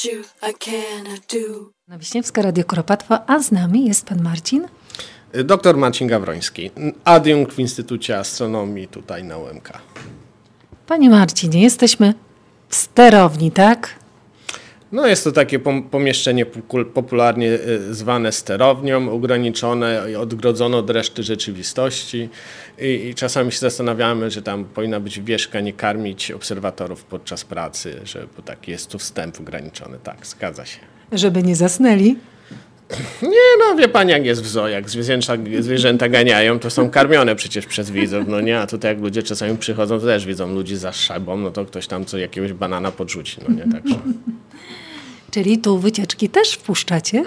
you, I cannot do. Na Wiśniewska, Radio Koropatwa, a z nami jest pan Marcin. Doktor Marcin Gawroński, adiunkt w Instytucie Astronomii tutaj na UMK. Panie Marcinie, jesteśmy w sterowni, tak? No jest to takie pomieszczenie popularnie zwane sterownią, ograniczone i odgrodzone od reszty rzeczywistości i czasami się zastanawiamy, że tam powinna być wieszka, nie karmić obserwatorów podczas pracy, bo taki jest tu wstęp ograniczony. Tak, zgadza się. Żeby nie zasnęli? Nie, no wie pani jak jest w zoo, jak zwierzęta ganiają, to są karmione przecież przez widzów, no nie, a tutaj jak ludzie czasami przychodzą, to też widzą ludzi za szybą, no to ktoś tam jakiegoś banana podrzuci, no nie, także. Czyli tu wycieczki też wpuszczacie?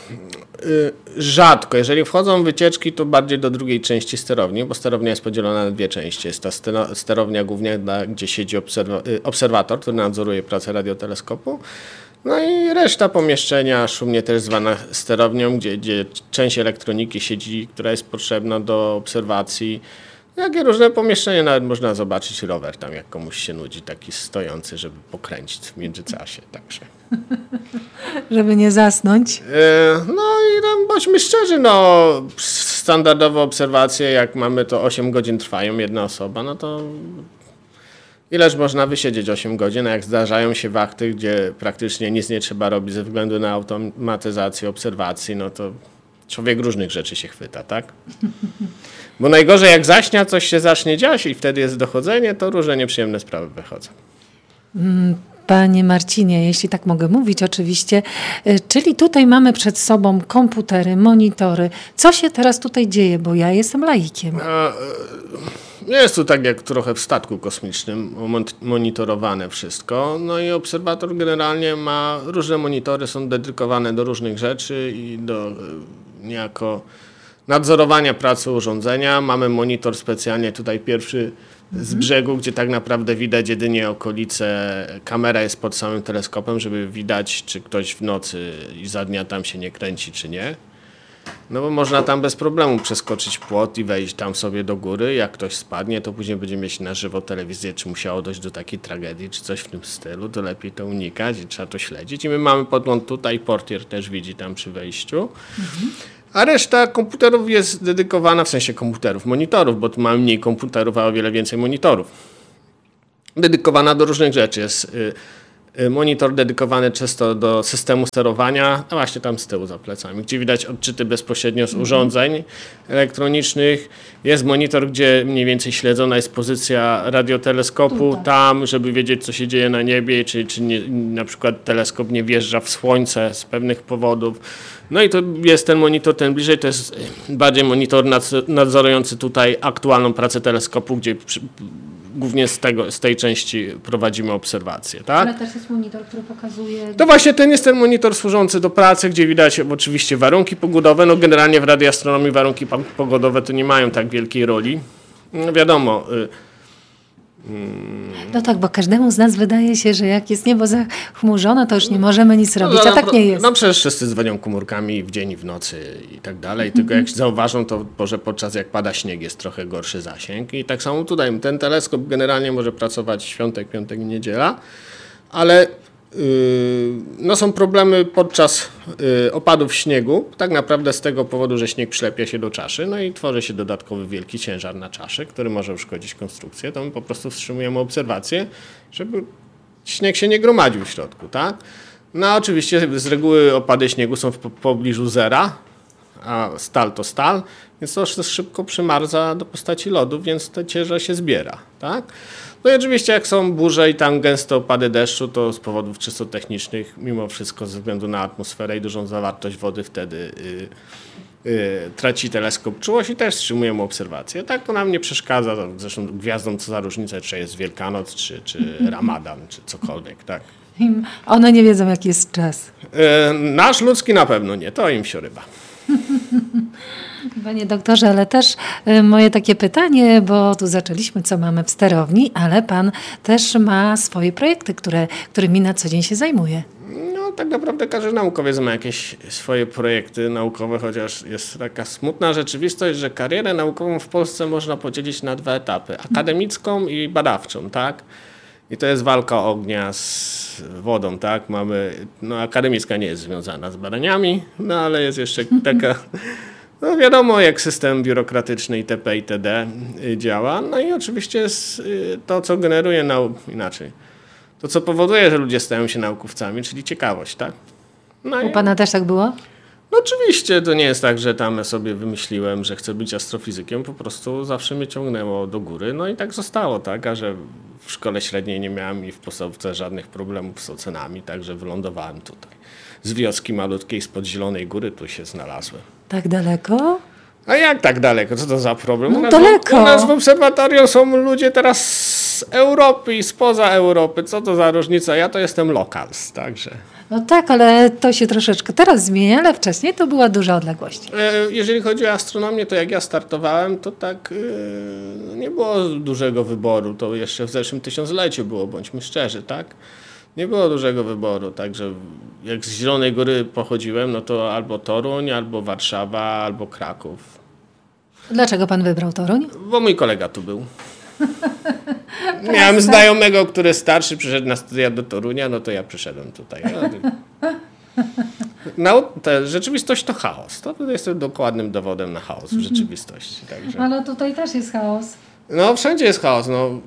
Rzadko. Jeżeli wchodzą wycieczki, to bardziej do drugiej części sterowni, bo sterownia jest podzielona na dwie części. Jest ta sterownia głównie, gdzie siedzi obserwator, który nadzoruje pracę radioteleskopu. No i reszta pomieszczenia, szumnie też zwana sterownią, gdzie część elektroniki siedzi, która jest potrzebna do obserwacji. Jakie różne pomieszczenia, nawet można zobaczyć rower tam, jak komuś się nudzi, taki stojący, żeby pokręcić w międzyczasie. Także. Żeby nie zasnąć. No i tam bądźmy szczerzy, no standardowe obserwacje, jak mamy to 8 godzin trwają, jedna osoba, no to ileż można wysiedzieć 8 godzin, a jak zdarzają się wachty, gdzie praktycznie nic nie trzeba robić ze względu na automatyzację obserwacji, no to człowiek różnych rzeczy się chwyta, tak? Bo najgorzej jak zaśnia, coś się zacznie dziać i wtedy jest dochodzenie, to różne nieprzyjemne sprawy wychodzą. Panie Marcinie, jeśli tak mogę mówić oczywiście, czyli tutaj mamy przed sobą komputery, monitory. Co się teraz tutaj dzieje, bo ja jestem laikiem. Jest tu tak jak trochę w statku kosmicznym monitorowane wszystko. No i obserwator generalnie ma różne monitory, są dedykowane do różnych rzeczy i do niejako nadzorowania pracy urządzenia. Mamy monitor specjalnie tutaj pierwszy z brzegu, gdzie tak naprawdę widać jedynie okolice. Kamera jest pod samym teleskopem, żeby widać, czy ktoś w nocy i za dnia tam się nie kręci, czy nie. No bo można tam bez problemu przeskoczyć płot i wejść tam sobie do góry. Jak ktoś spadnie, to później będzie mieć na żywo telewizję, czy musiało dojść do takiej tragedii, czy coś w tym stylu, to lepiej to unikać i trzeba to śledzić. I my mamy podgląd tutaj, portier też widzi tam przy wejściu. A reszta komputerów jest dedykowana, w sensie komputerów, monitorów, bo tu mamy mniej komputerów, a o wiele więcej monitorów. Dedykowana do różnych rzeczy. Jest monitor dedykowany często do systemu sterowania, a właśnie tam z tyłu za plecami, gdzie widać odczyty bezpośrednio z urządzeń elektronicznych. Jest monitor, gdzie mniej więcej śledzona jest pozycja radioteleskopu tam, żeby wiedzieć, co się dzieje na niebie, czy nie, na przykład teleskop nie wjeżdża w słońce z pewnych powodów. No i to jest ten monitor, ten bliżej, to jest bardziej monitor nadzorujący tutaj aktualną pracę teleskopu, gdzie głównie z tej części prowadzimy obserwacje. Tak? Ale też jest monitor, który pokazuje... To właśnie ten jest ten monitor służący do pracy, gdzie widać oczywiście warunki pogodowe. No generalnie w radioastronomii warunki pogodowe to nie mają tak wielkiej roli. No wiadomo... No tak, bo każdemu z nas wydaje się, że jak jest niebo zachmurzone, to już nie możemy nic robić, a tak nie jest. No przecież wszyscy dzwonią komórkami w dzień i w nocy i tak dalej, tylko jak zauważą, to że podczas jak pada śnieg jest trochę gorszy zasięg i tak samo tutaj ten teleskop generalnie może pracować świątek, piątek i niedziela, ale no są problemy podczas opadów śniegu, tak naprawdę z tego powodu, że śnieg przylepia się do czaszy, no i tworzy się dodatkowy wielki ciężar na czaszy, który może uszkodzić konstrukcję, to my po prostu wstrzymujemy obserwację, żeby śnieg się nie gromadził w środku, tak? No oczywiście z reguły opady śniegu są w pobliżu zera, a stal to stal, więc to szybko przymarza do postaci lodu, więc ten ciężar się zbiera, tak? No i oczywiście jak są burze i tam gęste opady deszczu, to z powodów czysto technicznych, mimo wszystko ze względu na atmosferę i dużą zawartość wody wtedy traci teleskop czułość i też wstrzymujemy obserwację. Tak to nam nie przeszkadza, zresztą gwiazdom co za różnica, czy jest Wielkanoc, czy Ramadan, czy cokolwiek, tak. One nie wiedzą, jaki jest czas. Nasz ludzki na pewno nie, to im sioryba. Panie doktorze, ale też moje takie pytanie, bo tu zaczęliśmy, co mamy w sterowni, ale pan też ma swoje projekty, którymi na co dzień się zajmuje. No tak naprawdę każdy naukowiec ma jakieś swoje projekty naukowe, chociaż jest taka smutna rzeczywistość, że karierę naukową w Polsce można podzielić na dwa etapy. Akademicką i badawczą, tak? I to jest walka ognia z wodą, tak? Akademicka nie jest związana z badaniami, no ale jest jeszcze taka, no wiadomo jak system biurokratyczny itp. itd. Działa. No i oczywiście jest to, co generuje to, co powoduje, że ludzie stają się naukowcami, czyli ciekawość, tak? No U pana też tak było? No oczywiście to nie jest tak, że tam sobie wymyśliłem, że chcę być astrofizykiem, po prostu zawsze mnie ciągnęło do góry, no i tak zostało, tak, a że w szkole średniej nie miałem i w podstawówce żadnych problemów z ocenami, także wylądowałem tutaj. Z wioski malutkiej spod Zielonej Góry tu się znalazłem. Tak daleko? A jak tak daleko? Co to za problem? No daleko. U nas w obserwatorium są ludzie teraz z Europy i spoza Europy. Co to za różnica? Ja to jestem locals, także... No tak, ale to się troszeczkę teraz zmienia, ale wcześniej to była duża odległość. Jeżeli chodzi o astronomię, to jak ja startowałem, to tak nie było dużego wyboru. To jeszcze w zeszłym tysiącleciu było, bądźmy szczerzy, tak? Nie było dużego wyboru, także jak z Zielonej Góry pochodziłem, no to albo Toruń, albo Warszawa, albo Kraków. Dlaczego pan wybrał Toruń? Bo mój kolega tu był. Miałem znajomego, który starszy, przyszedł na studia do Torunia, no to ja przyszedłem tutaj. Rzeczywistość to chaos. To jestem dokładnym dowodem na chaos w rzeczywistości. Także. Ale tutaj też jest chaos. No wszędzie jest chaos. No.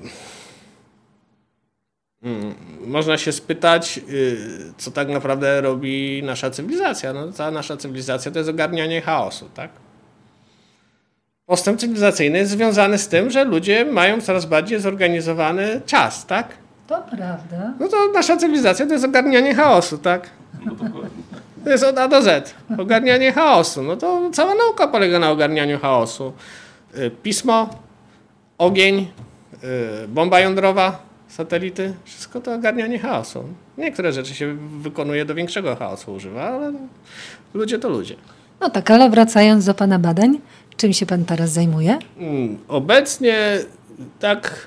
Można się spytać, co tak naprawdę robi nasza cywilizacja. No, cała nasza cywilizacja to jest ogarnianie chaosu, tak? Postęp cywilizacyjny jest związany z tym, że ludzie mają coraz bardziej zorganizowany czas, tak? To prawda. No to nasza cywilizacja to jest ogarnianie chaosu, tak? To jest od A do Z. Ogarnianie chaosu. No to cała nauka polega na ogarnianiu chaosu. Pismo, ogień, bomba jądrowa, satelity. Wszystko to ogarnianie chaosu. Niektóre rzeczy się wykonuje do większego chaosu używa, ale ludzie to ludzie. No tak, ale wracając do pana badań, czym się pan teraz zajmuje? Obecnie tak...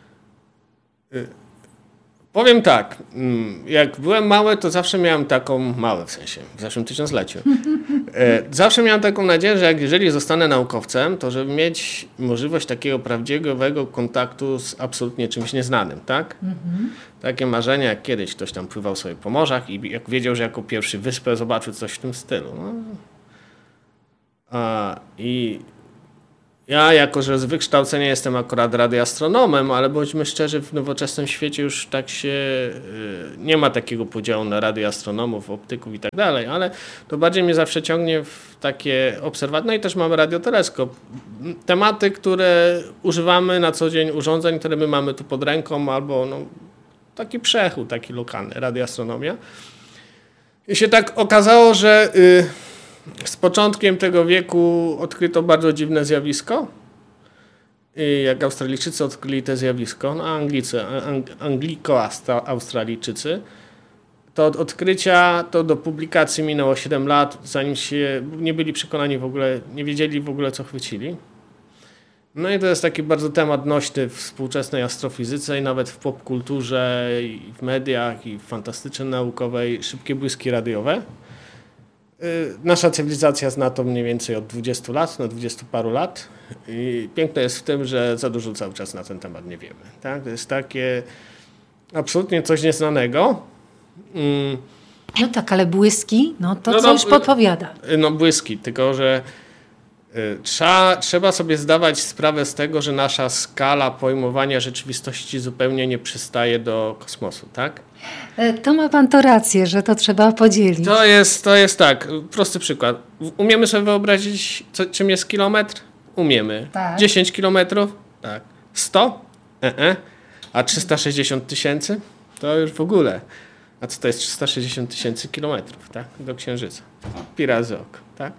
Powiem tak, jak byłem mały, to zawsze miałem w zeszłym tysiącleciu, zawsze miałem taką nadzieję, że jeżeli zostanę naukowcem, to żeby mieć możliwość takiego prawdziwego kontaktu z absolutnie czymś nieznanym, tak? Takie marzenia, jak kiedyś ktoś tam pływał sobie po morzach i jak wiedział, że jako pierwszy wyspę zobaczył coś w tym stylu. No. I ja, jako że z wykształcenia jestem akurat radioastronomem, ale bądźmy szczerzy, w nowoczesnym świecie już tak się nie ma takiego podziału na radioastronomów, optyków i tak dalej, ale to bardziej mnie zawsze ciągnie w takie obserwacje. No i też mamy radioteleskop. Tematy, które używamy na co dzień, urządzeń, które my mamy tu pod ręką, albo taki przechód, taki lokalny, radioastronomia. I się tak okazało, że z początkiem tego wieku odkryto bardzo dziwne zjawisko. I jak Australijczycy odkryli to zjawisko, Angliko-Australijczycy, to od odkrycia to do publikacji minęło 7 lat, zanim się nie byli przekonani w ogóle, nie wiedzieli w ogóle co chwycili. No i to jest taki bardzo temat nośny w współczesnej astrofizyce i nawet w popkulturze, i w mediach, i w fantastyce naukowej, szybkie błyski radiowe. Nasza cywilizacja zna to mniej więcej od 20 lat, 20 paru lat. I piękne jest w tym, że za dużo cały czas na ten temat nie wiemy. Tak? To jest takie absolutnie coś nieznanego. No tak, ale błyski, to coś podpowiada. No błyski, tylko że trzeba sobie zdawać sprawę z tego, że nasza skala pojmowania rzeczywistości zupełnie nie przystaje do kosmosu, tak? To ma pan to rację, że to trzeba podzielić. To jest tak, prosty przykład. Umiemy sobie wyobrazić, czym jest kilometr? Umiemy. Tak. 10 kilometrów? Tak. 100? A 360 000? To już w ogóle. A co to jest 360 000 kilometrów, tak? Do Księżyca. Pi razy ok, tak?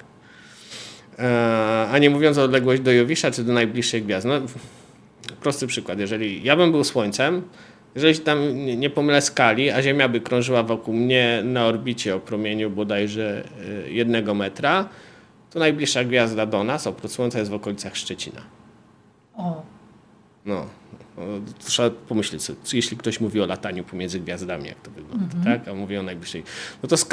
A nie mówiąc o odległość do Jowisza czy do najbliższej gwiazdy. No, prosty przykład. Jeżeli ja bym był Słońcem, jeżeli tam nie pomylę skali, a Ziemia by krążyła wokół mnie na orbicie o promieniu bodajże 1 metra, to najbliższa gwiazda do nas, oprócz Słońca, jest w okolicach Szczecina. O. No, trzeba pomyśleć sobie, jeśli ktoś mówi o lataniu pomiędzy gwiazdami, jak to wygląda, tak? A mówi o najbliższej. No to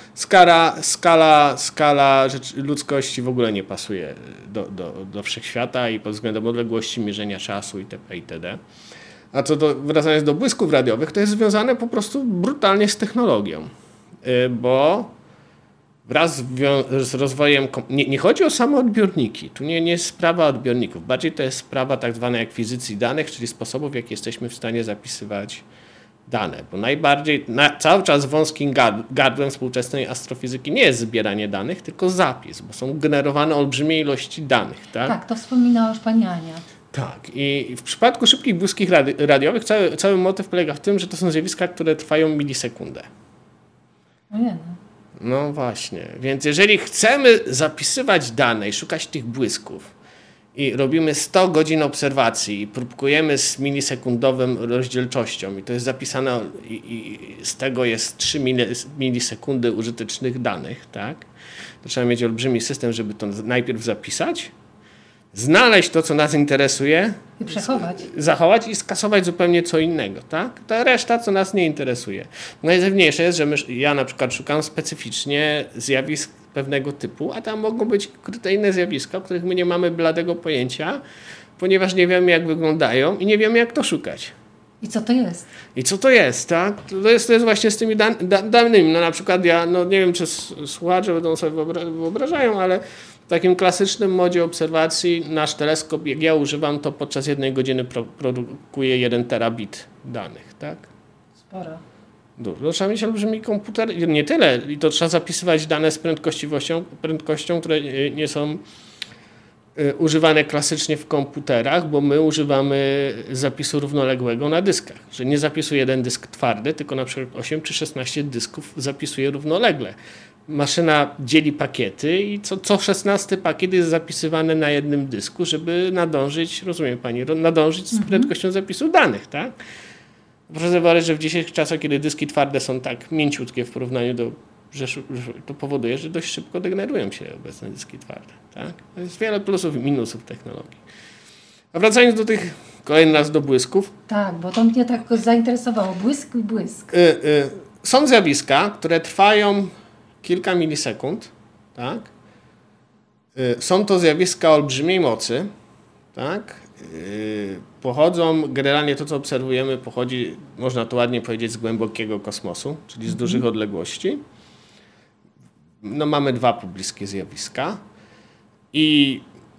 skala ludzkości w ogóle nie pasuje do wszechświata i pod względem odległości, mierzenia czasu itp. itd. A wracając do błysków radiowych, to jest związane po prostu brutalnie z technologią. Bo wraz z rozwojem, nie chodzi o same odbiorniki, tu nie jest sprawa odbiorników, bardziej to jest sprawa tak zwanej akwizycji danych, czyli sposobów, w jaki jesteśmy w stanie zapisywać dane. Bo cały czas wąskim gardłem współczesnej astrofizyki nie jest zbieranie danych, tylko zapis, bo są generowane olbrzymie ilości danych. Tak, to wspominała już pani Ania. Tak. I w przypadku szybkich błysków radiowych cały motyw polega w tym, że to są zjawiska, które trwają milisekundę. Ojej. No właśnie. Więc jeżeli chcemy zapisywać dane i szukać tych błysków i robimy 100 godzin obserwacji i próbkujemy z milisekundową rozdzielczością i to jest zapisane i z tego jest 3 milisekundy użytecznych danych, tak? To trzeba mieć olbrzymi system, żeby to najpierw zapisać, znaleźć to, co nas interesuje, i przechować. Zachować i skasować zupełnie co innego. Tak? Ta reszta, co nas nie interesuje. Najważniejsze jest, że ja na przykład szukam specyficznie zjawisk pewnego typu, a tam mogą być ukryte inne zjawiska, o których my nie mamy bladego pojęcia, ponieważ nie wiemy, jak wyglądają i nie wiemy, jak to szukać. I co to jest? I co to jest, tak? To jest właśnie z tymi danymi. No na przykład nie wiem, czy słuchacze będą sobie wyobrażają, ale w takim klasycznym modzie obserwacji nasz teleskop, jak ja używam, to podczas 1 godziny produkuje 1 terabit danych, tak? Sporo. Dużo. Trzeba mieć olbrzymi komputer, nie tyle. I to trzeba zapisywać dane z prędkością, które nie są używane klasycznie w komputerach, bo my używamy zapisu równoległego na dyskach. Że nie zapisuje jeden dysk twardy, tylko na przykład 8 czy 16 dysków zapisuje równolegle. Maszyna dzieli pakiety i co 16 pakiet jest zapisywany na jednym dysku, żeby nadążyć, rozumie pani, z prędkością zapisu danych, tak? Proszę zauważyć, że w dzisiejszych czasach, kiedy dyski twarde są tak mięciutkie w porównaniu że to powoduje, że dość szybko degenerują się obecne dyski twarde. Tak? To jest wiele plusów i minusów technologii. A wracając do tych, kolejny raz do błysków. Tak, bo to mnie tak zainteresowało. Błysk i błysk. Są zjawiska, które trwają kilka milisekund. Tak? Są to zjawiska olbrzymiej mocy. Tak? Pochodzą, generalnie to, co obserwujemy, pochodzi, można to ładnie powiedzieć, z głębokiego kosmosu, czyli z dużych odległości. No, mamy 2 pobliskie zjawiska i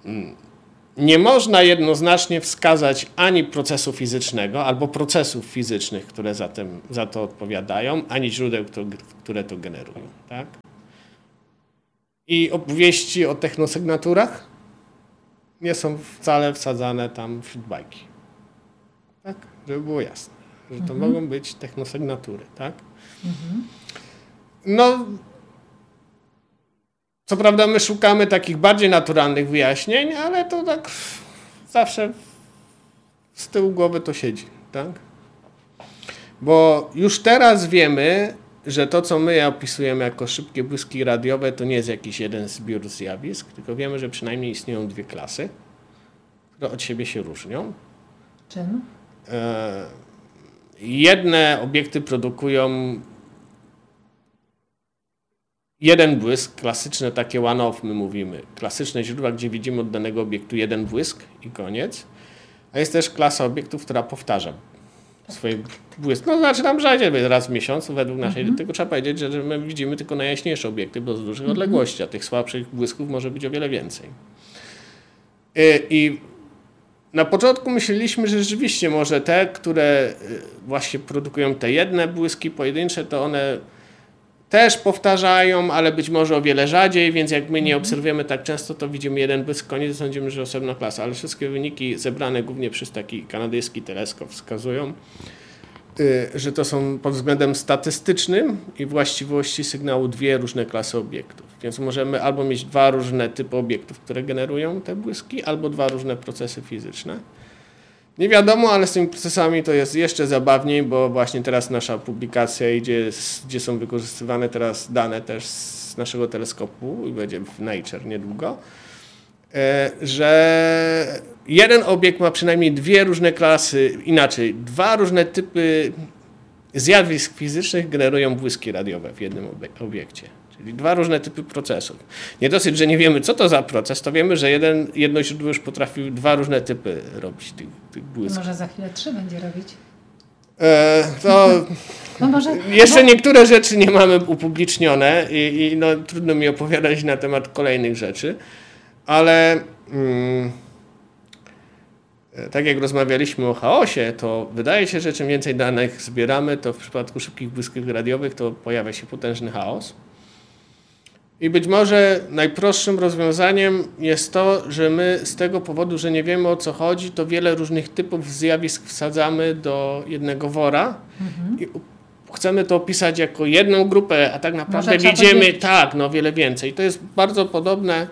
nie można jednoznacznie wskazać ani procesu fizycznego, albo procesów fizycznych, które za to odpowiadają, ani źródeł, które to generują. Tak? I opowieści o technosygnaturach nie są wcale wsadzane tam wśród bajki. Tak? Żeby było jasne, że to mogą być technosygnatury. Tak? No, co prawda my szukamy takich bardziej naturalnych wyjaśnień, ale to tak zawsze z tyłu głowy to siedzi. Tak? Bo już teraz wiemy, że to, co my opisujemy jako szybkie błyski radiowe, to nie jest jakiś jeden zbiór zjawisk, tylko wiemy, że przynajmniej istnieją 2 klasy, które od siebie się różnią. Czym? Jedne obiekty produkują jeden błysk, klasyczne takie one-off, my mówimy, klasyczne źródła, gdzie widzimy od danego obiektu jeden błysk i koniec. A jest też klasa obiektów, która powtarza swoje błyski. No znaczy tam rzadziej, raz w miesiącu według naszej, tylko trzeba powiedzieć, że my widzimy tylko najjaśniejsze obiekty, bo z dużych odległości, a tych słabszych błysków może być o wiele więcej. I na początku myśleliśmy, że rzeczywiście może te, które właśnie produkują te jedne błyski pojedyncze, to one też powtarzają, ale być może o wiele rzadziej, więc jak my nie obserwujemy tak często, to widzimy jeden błysk, koniec, sądzimy, że osobna klasa. Ale wszystkie wyniki zebrane głównie przez taki kanadyjski teleskop wskazują, że to są pod względem statystycznym i właściwości sygnału 2 różne klasy obiektów. Więc możemy albo mieć 2 różne typy obiektów, które generują te błyski, albo 2 różne procesy fizyczne. Nie wiadomo, ale z tymi procesami to jest jeszcze zabawniej, bo właśnie teraz nasza publikacja idzie, gdzie są wykorzystywane teraz dane też z naszego teleskopu i będzie w Nature niedługo, że jeden obiekt ma przynajmniej 2 różne klasy, inaczej 2 różne typy zjawisk fizycznych generują błyski radiowe w jednym obiekcie. Czyli 2 różne typy procesów. Nie dosyć, że nie wiemy, co to za proces, to wiemy, że jedno źródło już potrafi 2 różne typy robić tych błysków. Może za chwilę 3 będzie robić? No może, jeszcze niektóre rzeczy nie mamy upublicznione i trudno mi opowiadać na temat kolejnych rzeczy, ale tak jak rozmawialiśmy o chaosie, to wydaje się, że czym więcej danych zbieramy, to w przypadku szybkich błysków radiowych to pojawia się potężny chaos. I być może najprostszym rozwiązaniem jest to, że my z tego powodu, że nie wiemy, o co chodzi, to wiele różnych typów zjawisk wsadzamy do jednego wora i chcemy to opisać jako jedną grupę, a tak naprawdę widzimy wiele więcej. To jest bardzo podobne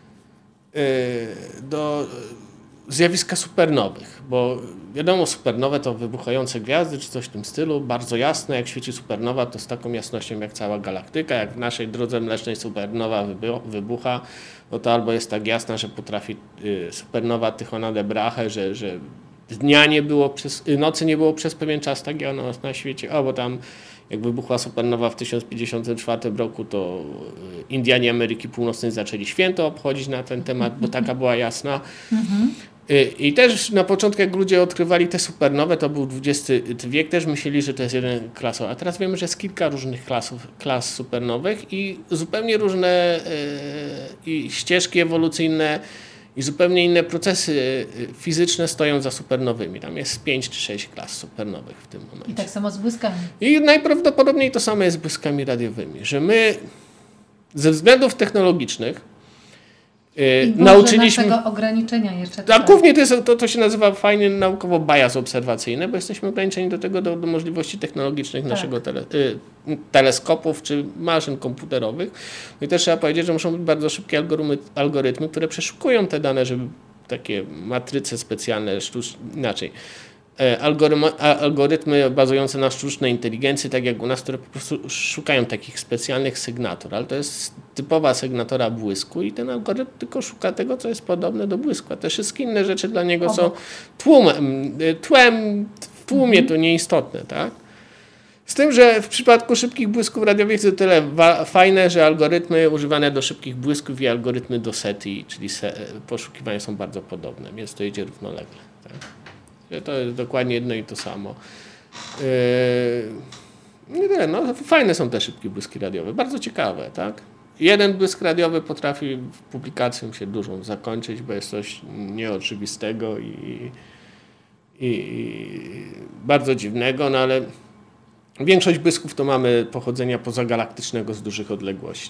do zjawiska supernowych, bo wiadomo, supernowe to wybuchające gwiazdy, czy coś w tym stylu, bardzo jasne, jak świeci supernowa, to z taką jasnością jak cała galaktyka, jak w naszej drodze mlecznej supernowa wybucha, no to albo jest tak jasna, że potrafi supernowa Tychona de Brahe, że dnia nie było, nocy nie było przez pewien czas tak jak na świecie, bo tam jak wybuchła supernowa w 1054 roku, to Indianie Ameryki Północnej zaczęli święto obchodzić na ten temat, bo taka była jasna. I też na początku, jak ludzie odkrywali te supernowe, to był XX wiek, też myśleli, że to jest jeden klasowy. A teraz wiemy, że jest kilka różnych klas supernowych i zupełnie różne i ścieżki ewolucyjne i zupełnie inne procesy fizyczne stoją za supernowymi. Tam jest 5 czy 6 klas supernowych w tym momencie. I tak samo z błyskami. I najprawdopodobniej to samo jest z błyskami radiowymi, że my ze względów technologicznych nauczyliśmy naszego ograniczenia jeszcze. Głównie to się nazywa fajnie naukowo bias obserwacyjny, bo jesteśmy ograniczeni do możliwości technologicznych naszego teleskopów czy maszyn komputerowych. No i też trzeba powiedzieć, że muszą być bardzo szybkie algorytmy, które przeszukują te dane, żeby takie matryce specjalne, inaczej. Algorytmy bazujące na sztucznej inteligencji, tak jak u nas, które po prostu szukają takich specjalnych sygnatur, ale to jest typowa sygnatura błysku i ten algorytm tylko szuka tego, co jest podobne do błysku, a te wszystkie inne rzeczy dla niego są tłem, w tłumie to nieistotne, tak? Z tym, że w przypadku szybkich błysków radiowych jest to tyle fajne, że algorytmy używane do szybkich błysków i algorytmy do SETI, czyli poszukiwania są bardzo podobne, więc to idzie równolegle, tak? To jest dokładnie jedno i to samo. Fajne są te szybkie błyski radiowe, bardzo ciekawe, tak? Jeden błysk radiowy potrafi publikacją się dużą zakończyć, bo jest coś nieoczywistego i bardzo dziwnego, no ale większość błysków to mamy pochodzenia pozagalaktycznego z dużych odległości.